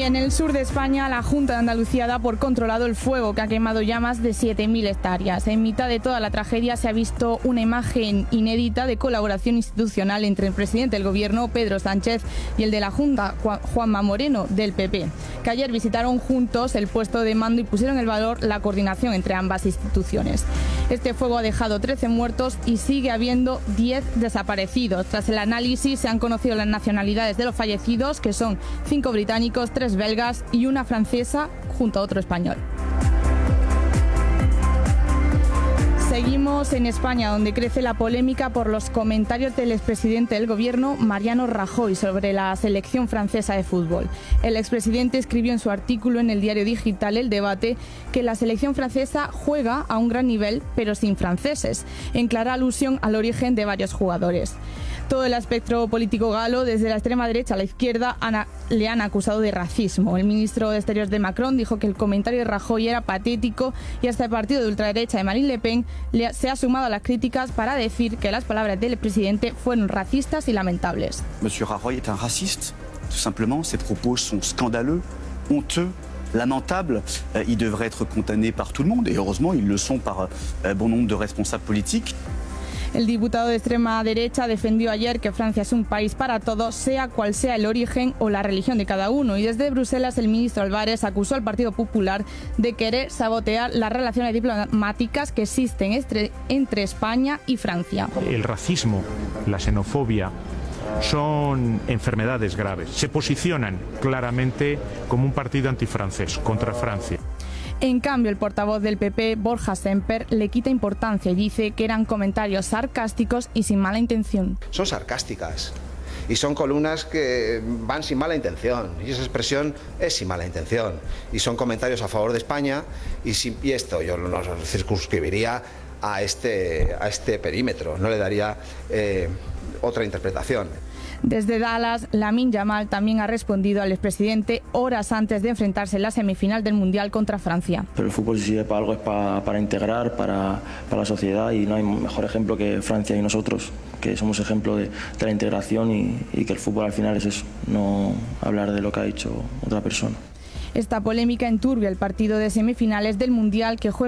en el sur de España, la Junta de Andalucía da por controlado el fuego que ha quemado ya más de 7.000 hectáreas. En mitad de toda la tragedia se ha visto una imagen inédita de colaboración institucional entre el presidente del Gobierno, Pedro Sánchez, y el de la Junta, Juanma Moreno, del PP, que ayer visitaron juntos el puesto de mando y pusieron en valor la coordinación entre ambas instituciones. Este fuego ha dejado 13 muertos y sigue habiendo 10 desaparecidos. Tras el análisis se han conocido las nacionalidades de los fallecidos, que son 5 británicos, 3 belgas y una francesa junto a otro español. Seguimos en España, donde crece la polémica por los comentarios del expresidente del Gobierno, Mariano Rajoy, sobre la selección francesa de fútbol. El expresidente escribió en su artículo en el diario digital El Debate que la selección francesa juega a un gran nivel, pero sin franceses, en clara alusión al origen de varios jugadores. Todo el espectro político galo, desde la extrema derecha a la izquierda, le han acusado de racismo. El ministro de Exteriores de Macron dijo que el comentario de Rajoy era patético y hasta el partido de ultraderecha de Marine Le Pen se ha sumado a las críticas para decir que las palabras del presidente fueron racistas y lamentables. Monsieur Rajoy est un raciste, tout simplement. Ses propos sont scandaleux, honteux, lamentables. Ils devraient être condamnés par tout le monde et heureusement ils le sont par bon nombre de responsables politiques. El diputado de extrema derecha defendió ayer que Francia es un país para todos, sea cual sea el origen o la religión de cada uno. Y desde Bruselas el ministro Álvarez acusó al Partido Popular de querer sabotear las relaciones diplomáticas que existen entre España y Francia. El racismo, la xenofobia, son enfermedades graves. Se posicionan claramente como un partido antifrancés contra Francia. En cambio, el portavoz del PP, Borja Semper, le quita importancia y dice que eran comentarios sarcásticos y sin mala intención. Son sarcásticas y son columnas que van sin mala intención y esa expresión es sin mala intención y son comentarios a favor de España y esto yo lo circunscribiría a este perímetro, no le daría otra interpretación. Desde Dallas, Lamine Yamal también ha respondido al expresidente horas antes de enfrentarse en la semifinal del Mundial contra Francia. Pero el fútbol si sirve para algo es para integrar, para la sociedad y no hay mejor ejemplo que Francia y nosotros, que somos ejemplo de la integración y que el fútbol al final es eso, no hablar de lo que ha dicho otra persona. Esta polémica enturbia el partido de semifinales del Mundial que juega